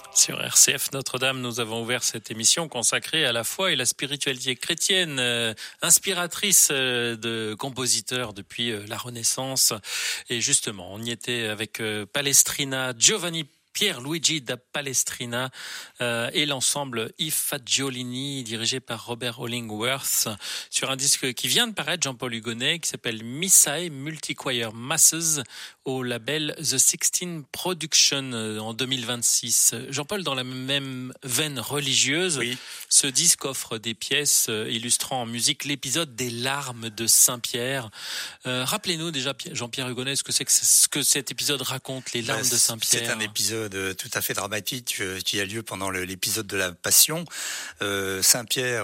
Sur RCF Notre-Dame, nous avons ouvert cette émission consacrée à la foi et la spiritualité chrétienne, inspiratrice de compositeurs depuis la Renaissance. Et justement, on y était avec Palestrina, Giovanni Pierluigi da Palestrina et l'ensemble I Fagiolini dirigé par Robert Hollingworth sur un disque qui vient de paraître, Jean-Paul Hugonnet, qui s'appelle Missae Multichoir Masses au label The 16 Production en 2026. Jean-Paul, dans la même veine religieuse, oui. Ce disque offre des pièces illustrant en musique l'épisode des larmes de Saint-Pierre. Rappelez-nous déjà, Jean-Pierre Hugonnet, ce que cet épisode raconte, les larmes de Saint-Pierre. C'est un épisode tout à fait dramatique qui a lieu pendant l'épisode de la Passion. Saint-Pierre,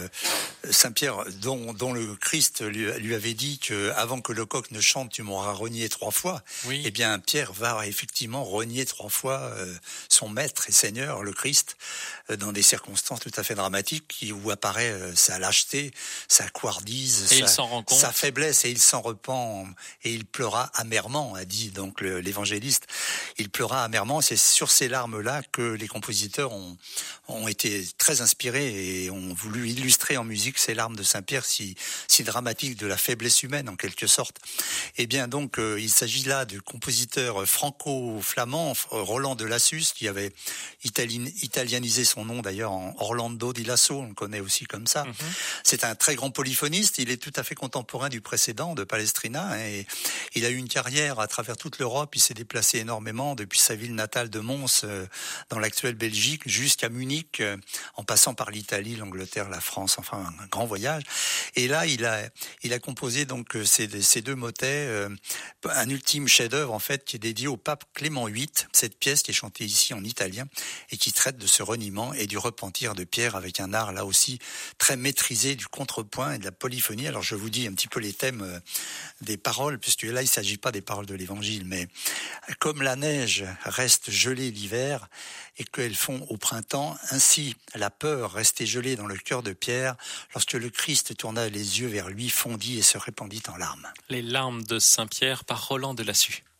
dont le Christ lui avait dit que avant que le coq ne chante, tu m'auras renié 3 fois. Oui. Eh bien, Pierre va effectivement renier 3 fois son maître et Seigneur, le Christ, dans des circonstances tout à fait dramatiques où apparaît sa lâcheté, sa couardise, sa faiblesse, et il s'en repent et il pleura amèrement, a dit donc l'évangéliste. Il pleura amèrement. C'est sur ces larmes-là que les compositeurs ont été très inspirés et ont voulu illustrer en musique ces larmes de Saint-Pierre si dramatiques de la faiblesse humaine en quelque sorte. Eh bien donc il s'agit là du compositeur franco-flamand Roland de Lassus, qui avait italianisé son nom d'ailleurs en Orlando di Lasso, on le connaît aussi comme ça. C'est un très grand polyphoniste, il est tout à fait contemporain du précédent, de Palestrina, et il a eu une carrière à travers toute l'Europe. Il s'est déplacé énormément depuis sa ville natale de Mons, dans l'actuelle Belgique, jusqu'à Munich, en passant par l'Italie, l'Angleterre, la France, enfin un grand voyage. Et là, il a composé donc ces 2 motets, un ultime chef-d'œuvre en fait, qui est dédié au pape Clément VIII. Cette pièce qui est chantée ici en italien et qui traite de ce reniement et du repentir de Pierre, avec un art là aussi très maîtrisé du contrepoint et de la polyphonie. Alors je vous dis un petit peu les thèmes des paroles, puisque là il ne s'agit pas des paroles de l'Évangile, mais comme la neige reste gelée l'hiver et qu'elles font au printemps, ainsi la peur restait gelée dans le cœur de Pierre lorsque le Christ tourna les yeux vers lui, fondit et se répandit en larmes. Les larmes de Saint-Pierre par Roland de Lassus.